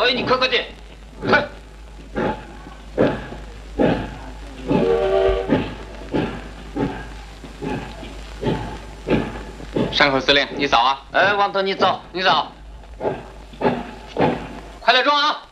老爷，你快进，快！ 山口司令，你早啊！ 哎，王头，你早，你早，快点装啊！